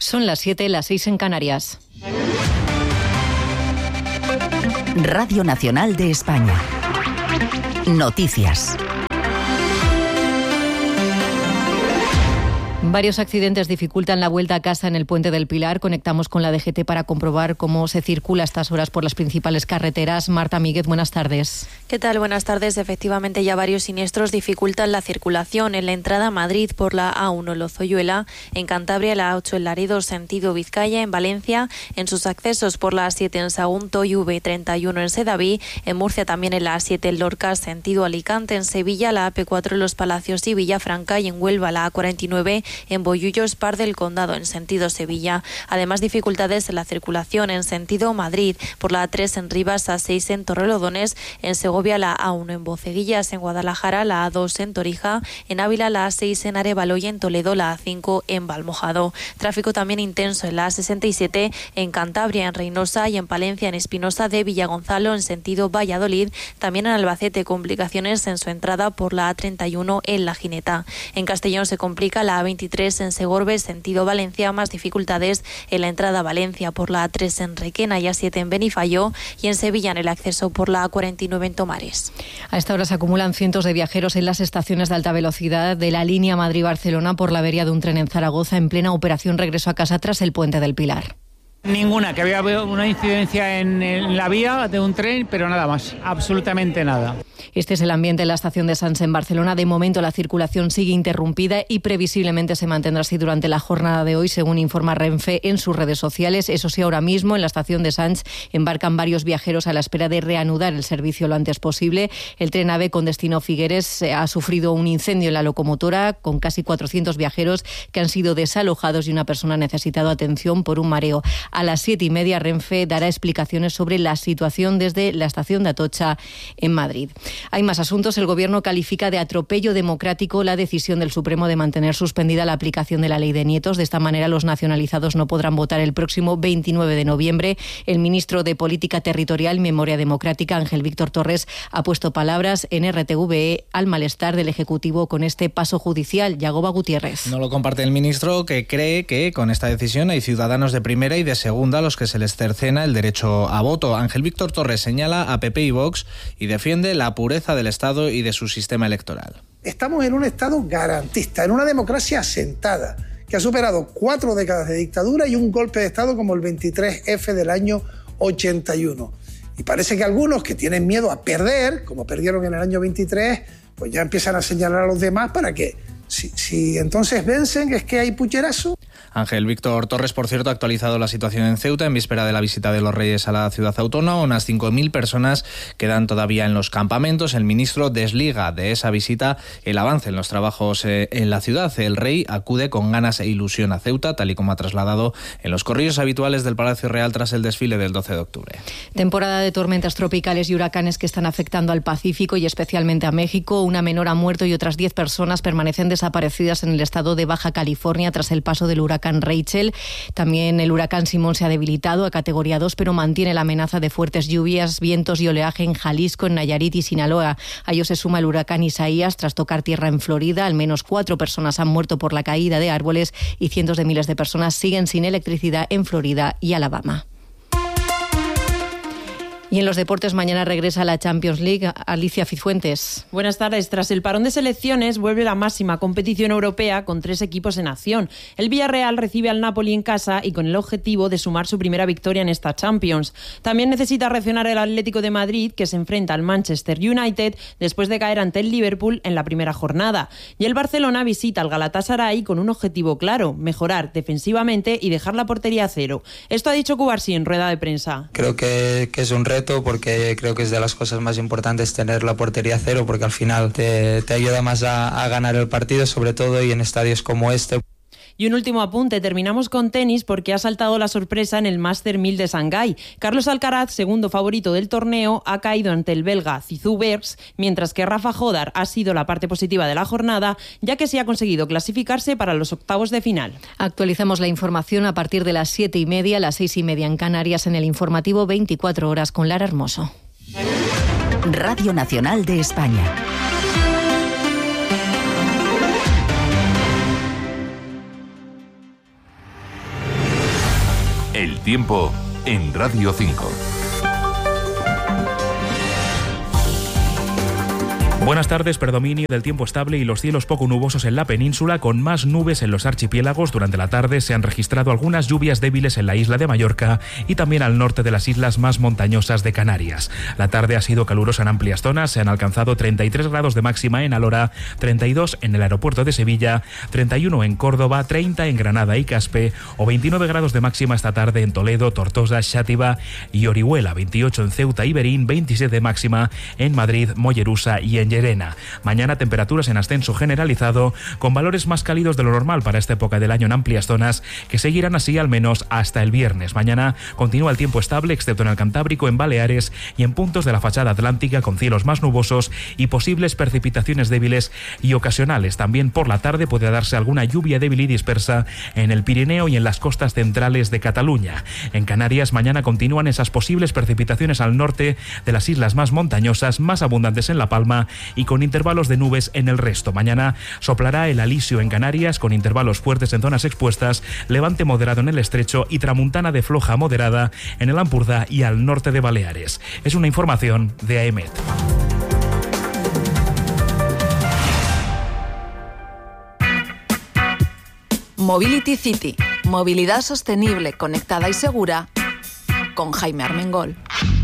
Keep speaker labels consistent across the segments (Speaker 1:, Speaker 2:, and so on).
Speaker 1: Son las 7, las 6 en Canarias.
Speaker 2: Radio Nacional de España. Noticias.
Speaker 1: Varios accidentes dificultan la vuelta a casa en el Puente del Pilar. Conectamos con la DGT para comprobar cómo se circula a estas horas por las principales carreteras. Marta Míguez, buenas tardes.
Speaker 3: ¿Qué tal? Buenas tardes. Efectivamente, ya varios siniestros dificultan la circulación en la entrada a Madrid por la A1 Lozoyuela, en Cantabria la A8 en Laredo, sentido Vizcaya, en Valencia, en sus accesos por la A7 en Sagunto y V31 en Sedaví, en Murcia también en la A7 en Lorca, sentido Alicante, en Sevilla la AP4 en Los Palacios y Villafranca, y en Huelva la A49 en Bollullos, Par del Condado en sentido Sevilla. Además, dificultades en la circulación en sentido Madrid por la A3 en Rivas, A6 en Torrelodones, en Segovia la A1 en Boceguillas, en Guadalajara la A2 en Torija, en Ávila la A6 en Arévalo y en Toledo la A5 en Valmojado. Tráfico también intenso en la A67 en Cantabria, en Reynosa, y en Palencia, en Espinosa de Villagonzalo en sentido Valladolid. También en Albacete, complicaciones en su entrada por la A31 en La Gineta. En Castellón se complica la A23 en Segorbe, sentido Valencia, más dificultades en la entrada a Valencia por la A3 en Requena y A7 en Benifayó, y en Sevilla en el acceso por la A49 en Tomares.
Speaker 1: A esta hora se acumulan cientos de viajeros en las estaciones de alta velocidad de la línea Madrid-Barcelona por la avería de un tren en Zaragoza en plena operación regreso a casa tras el Puente del Pilar.
Speaker 4: Ninguna, que había una incidencia en la vía de un tren, pero nada más, absolutamente nada.
Speaker 1: Este es el ambiente en la estación de Sants en Barcelona. De momento la circulación sigue interrumpida y previsiblemente se mantendrá así durante la jornada de hoy, según informa Renfe en sus redes sociales. Eso sí, ahora mismo en la estación de Sants embarcan varios viajeros a la espera de reanudar el servicio lo antes posible. El tren AVE con destino Figueres ha sufrido un incendio en la locomotora con casi 400 viajeros que han sido desalojados y una persona ha necesitado atención por un mareo. A las 7:30 Renfe dará explicaciones sobre la situación desde la estación de Atocha en Madrid. Hay más asuntos. El Gobierno califica de atropello democrático la decisión del Supremo de mantener suspendida la aplicación de la ley de nietos. De esta manera, los nacionalizados no podrán votar el próximo 29 de noviembre. El ministro de Política Territorial y Memoria Democrática, Ángel Víctor Torres, ha puesto palabras en RTVE al malestar del Ejecutivo con este paso judicial. Yagoba Gutiérrez.
Speaker 5: No lo comparte el ministro, que cree que con esta decisión hay ciudadanos de primera y de segunda a los que se les cercena el derecho a voto. Ángel Víctor Torres señala a PP y Vox y defiende la pureza del Estado y de su sistema electoral.
Speaker 6: Estamos en un Estado garantista, en una democracia asentada, que ha superado 4 décadas de dictadura y un golpe de Estado como el 23F del año 81. Y parece que algunos que tienen miedo a perder, como perdieron en el año 23, pues ya empiezan a señalar a los demás para que, si entonces vencen, es que hay pucherazo.
Speaker 5: Ángel Víctor Torres, por cierto, ha actualizado la situación en Ceuta en víspera de la visita de los Reyes a la ciudad autónoma. Unas 5.000 personas quedan todavía en los campamentos. El ministro desliga de esa visita el avance en los trabajos en la ciudad. El rey acude con ganas e ilusión a Ceuta, tal y como ha trasladado en los corrillos habituales del Palacio Real tras el desfile del 12 de octubre.
Speaker 1: Temporada de tormentas tropicales y huracanes que están afectando al Pacífico y especialmente a México. Una menor ha muerto y otras 10 personas permanecen desaparecidas en el estado de Baja California tras el paso del huracán Rachel. También el huracán Simón se ha debilitado a categoría 2, pero mantiene la amenaza de fuertes lluvias, vientos y oleaje en Jalisco, en Nayarit y Sinaloa. A ello se suma el huracán Isaías tras tocar tierra en Florida. Al menos 4 personas han muerto por la caída de árboles y cientos de miles de personas siguen sin electricidad en Florida y Alabama. Y en los deportes, mañana regresa la Champions League. Alicia Cifuentes.
Speaker 7: Buenas tardes. Tras el parón de selecciones, vuelve la máxima competición europea con 3 equipos en acción. El Villarreal recibe al Napoli en casa y con el objetivo de sumar su primera victoria en esta Champions. También necesita reaccionar el Atlético de Madrid, que se enfrenta al Manchester United después de caer ante el Liverpool en la primera jornada. Y el Barcelona visita al Galatasaray con un objetivo claro: mejorar defensivamente y dejar la portería a cero. Esto ha dicho Cubarsí en rueda de prensa.
Speaker 8: Creo que es un reto, porque creo que es de las cosas más importantes tener la portería a cero, porque al final te ayuda más a ganar el partido, sobre todo y en estadios como este.
Speaker 7: Y un último apunte, terminamos con tenis porque ha saltado la sorpresa en el Master 1000 de Shanghái. Carlos Alcaraz, segundo favorito del torneo, ha caído ante el belga Zizou Bergs, mientras que Rafa Jodar ha sido la parte positiva de la jornada, ya que sí ha conseguido clasificarse para los octavos de final.
Speaker 1: Actualizamos la información a partir de las 7:30, las 6:30 en Canarias, en el informativo 24 horas con Lara Hermoso.
Speaker 2: Radio Nacional de España.
Speaker 9: tiempo en Radio 5.
Speaker 10: Buenas tardes. Predominio del tiempo estable y los cielos poco nubosos en la península, con más nubes en los archipiélagos. Durante la tarde se han registrado algunas lluvias débiles en la isla de Mallorca y también al norte de las islas más montañosas de Canarias. La tarde ha sido calurosa en amplias zonas. Se han alcanzado 33 grados de máxima en Alhora, 32 en el aeropuerto de Sevilla, 31 en Córdoba, 30 en Granada y Caspe, o 29 grados de máxima esta tarde en Toledo, Tortosa, Xàtiva y Orihuela, 28 en Ceuta y Berín, 27 de máxima en Madrid, Mollerusa y en Llerena. Mañana temperaturas en ascenso generalizado, con valores más cálidos de lo normal para esta época del año en amplias zonas, que seguirán así al menos hasta el viernes. Mañana continúa el tiempo estable, excepto en el Cantábrico, en Baleares y en puntos de la fachada atlántica, con cielos más nubosos y posibles precipitaciones débiles y ocasionales. También por la tarde puede darse alguna lluvia débil y dispersa en el Pirineo y en las costas centrales de Cataluña. En Canarias mañana continúan esas posibles precipitaciones al norte de las islas más montañosas, más abundantes en La Palma y con intervalos de nubes en el resto. Mañana soplará el alisio en Canarias, con intervalos fuertes en zonas expuestas, levante moderado en el estrecho y tramuntana de floja a moderada en el Ampurdá y al norte de Baleares. Es una información de AEMET.
Speaker 11: Mobility City, movilidad sostenible, conectada y segura, con Jaime Armengol.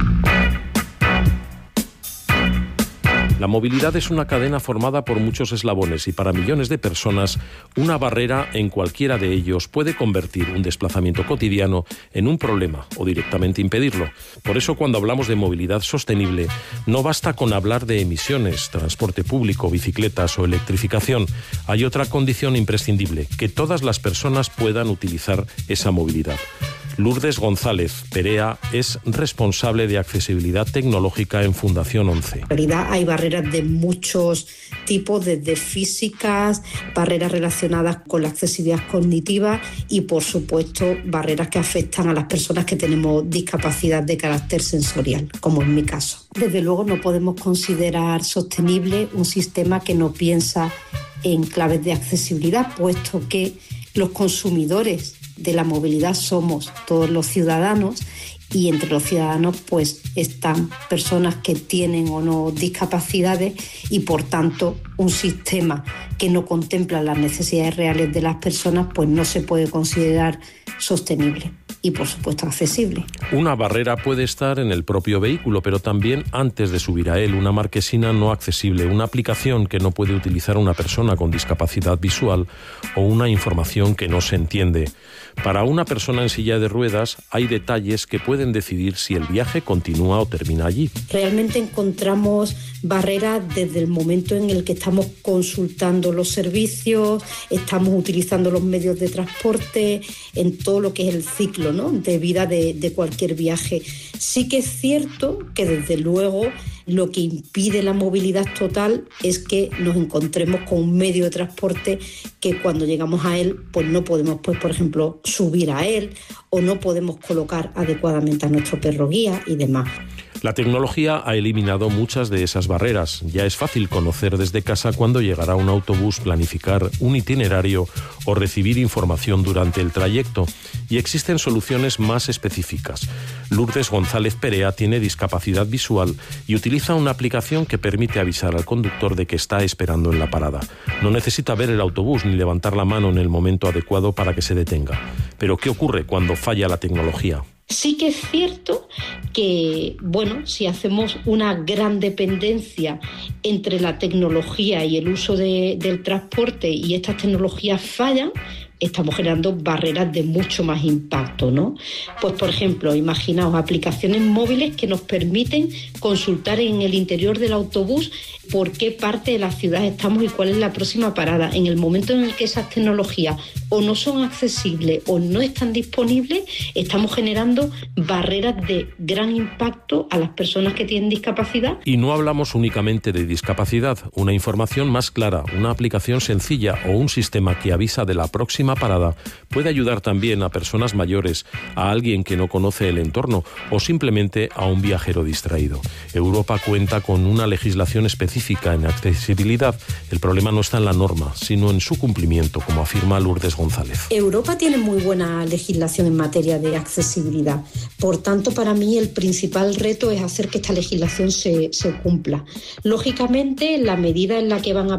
Speaker 12: La movilidad es una cadena formada por muchos eslabones y para millones de personas una barrera en cualquiera de ellos puede convertir un desplazamiento cotidiano en un problema o directamente impedirlo. Por eso, cuando hablamos de movilidad sostenible, no basta con hablar de emisiones, transporte público, bicicletas o electrificación. Hay otra condición imprescindible: que todas las personas puedan utilizar esa movilidad. Lourdes González Perea es responsable de accesibilidad tecnológica en Fundación 11.
Speaker 13: En realidad hay barreras de muchos tipos, desde físicas, barreras relacionadas con la accesibilidad cognitiva y, por supuesto, barreras que afectan a las personas que tenemos discapacidad de carácter sensorial, como en mi caso. Desde luego no podemos considerar sostenible un sistema que no piensa en claves de accesibilidad, puesto que los consumidores de la movilidad somos todos los ciudadanos, y entre los ciudadanos pues están personas que tienen o no discapacidades, y por tanto un sistema que no contempla las necesidades reales de las personas pues no se puede considerar sostenible y, por supuesto, accesible.
Speaker 12: Una barrera puede estar en el propio vehículo, pero también antes de subir a él: una marquesina no accesible, una aplicación que no puede utilizar una persona con discapacidad visual o una información que no se entiende. Para una persona en silla de ruedas hay detalles que pueden decidir si el viaje continúa o termina allí.
Speaker 13: Realmente encontramos barreras desde el momento en el que estamos consultando los servicios, estamos utilizando los medios de transporte, en todo lo que es el ciclo, ¿no?, de vida de cualquier viaje. Sí que es cierto que, desde luego, lo que impide la movilidad total es que nos encontremos con un medio de transporte que, cuando llegamos a él, pues no podemos, pues, por ejemplo, subir a él, o no podemos colocar adecuadamente a nuestro perro guía y demás.
Speaker 12: La tecnología ha eliminado muchas de esas barreras. Ya es fácil conocer desde casa cuándo llegará un autobús, planificar un itinerario o recibir información durante el trayecto. Y existen soluciones más específicas. Lourdes González Perea tiene discapacidad visual y utiliza una aplicación que permite avisar al conductor de que está esperando en la parada. No necesita ver el autobús ni levantar la mano en el momento adecuado para que se detenga. Pero ¿qué ocurre cuando falla la tecnología?
Speaker 13: Sí que es cierto que, bueno, si hacemos una gran dependencia entre la tecnología y el uso del transporte, y estas tecnologías fallan, estamos generando barreras de mucho más impacto, ¿no? Pues, por ejemplo, imaginaos aplicaciones móviles que nos permiten consultar en el interior del autobús por qué parte de la ciudad estamos y cuál es la próxima parada. En el momento en el que esas tecnologías o no son accesibles o no están disponibles, estamos generando barreras de gran impacto a las personas que tienen discapacidad.
Speaker 12: Y no hablamos únicamente de discapacidad. Una información más clara, una aplicación sencilla o un sistema que avisa de la próxima próxima parada puede ayudar también a personas mayores, a alguien que no conoce el entorno o simplemente a un viajero distraído. Europa cuenta con una legislación específica en accesibilidad. El problema no está en la norma, sino en su cumplimiento, como afirma Lourdes González.
Speaker 13: Europa tiene muy buena legislación en materia de accesibilidad. Por tanto, para mí el principal reto es hacer que esta legislación se cumpla. Lógicamente, en la medida en la que van a